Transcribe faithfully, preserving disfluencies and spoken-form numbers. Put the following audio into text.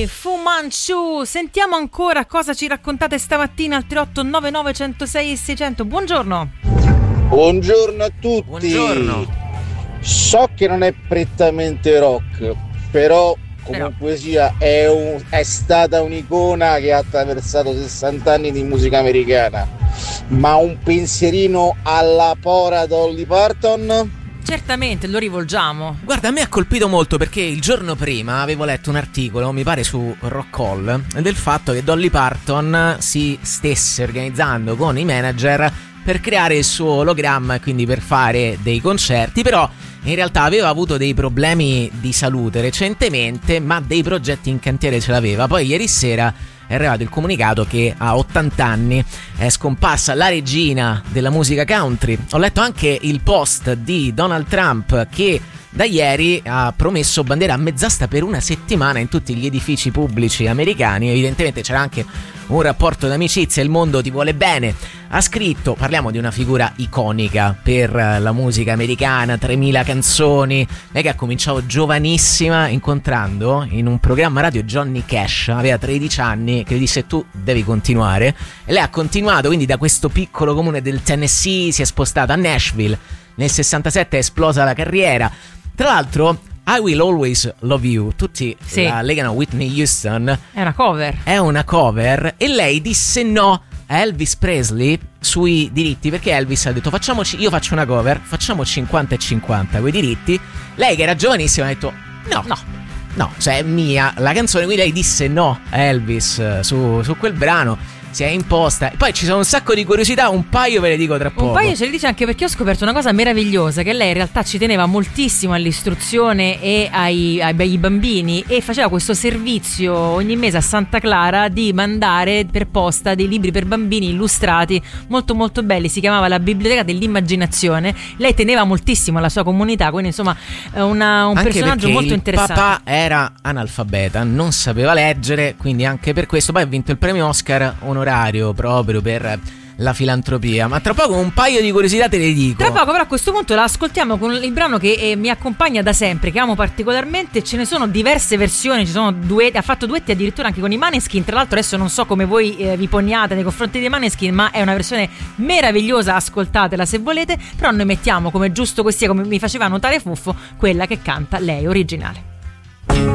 Giovani, Fu Manchu. Sentiamo ancora cosa ci raccontate stamattina al tre otto nove nove uno zero sei seicento. Buongiorno. Buongiorno a tutti. Buongiorno. So che non è prettamente rock, però comunque Però. sia è, un, è stata un'icona che ha attraversato sessanta anni di musica americana. Ma un pensierino alla pora Dolly Parton? Certamente, lo rivolgiamo. Guarda, a me ha colpito molto perché il giorno prima avevo letto un articolo, mi pare su Rockall, del fatto che Dolly Parton si stesse organizzando con i manager per creare il suo ologramma e quindi per fare dei concerti, però in realtà aveva avuto dei problemi di salute recentemente, ma dei progetti in cantiere ce l'aveva. Poi ieri sera è arrivato il comunicato che a ottanta anni è scomparsa la regina della musica country. Ho letto anche il post di Donald Trump che da ieri ha promesso bandiera a mezz'asta per una settimana in tutti gli edifici pubblici americani. Evidentemente c'era anche un rapporto d'amicizia, il mondo ti vuole bene. Ha scritto, parliamo di una figura iconica per la musica americana, tremila canzoni. Lei che ha cominciato giovanissima incontrando in un programma radio Johnny Cash, aveva tredici anni, che gli disse tu devi continuare, e lei ha continuato, quindi da questo piccolo comune del Tennessee si è spostata a Nashville. Nel sessantasette è esplosa la carriera. Tra l'altro I Will Always Love You, tutti sì. la legano Whitney Houston. È una cover. È una cover e lei disse no a Elvis Presley sui diritti, perché Elvis ha detto facciamoci, io faccio una cover, facciamo cinquanta e cinquanta quei diritti. Lei che era giovanissima ha detto no, No. no, cioè è mia la canzone, quindi lei disse no a Elvis su, su quel brano. Si è imposta. E poi ci sono un sacco di curiosità, un paio ve le dico tra poco. Un paio ce le dice anche perché ho scoperto una cosa meravigliosa, che lei in realtà ci teneva moltissimo all'istruzione e ai, ai, ai bambini, e faceva questo servizio ogni mese a Santa Clara di mandare per posta dei libri per bambini illustrati molto molto belli. Si chiamava La Biblioteca dell'Immaginazione. Lei teneva moltissimo alla sua comunità, quindi insomma una, un anche personaggio molto il interessante. papà era analfabeta, non sapeva leggere, quindi anche per questo poi ha vinto il premio Oscar onorario proprio per la filantropia. Ma tra poco un paio di curiosità te le dico. Tra poco, però a questo punto la ascoltiamo con il brano che eh, mi accompagna da sempre, che amo particolarmente. Ce ne sono diverse versioni, ci sono duetti, ha fatto duetti addirittura anche con i Maneskin. Tra l'altro adesso non so come voi eh, vi poniate nei confronti dei Maneskin, ma è una versione meravigliosa, ascoltatela se volete. Però noi mettiamo come giusto così, come mi faceva notare Fuffo, quella che canta lei originale.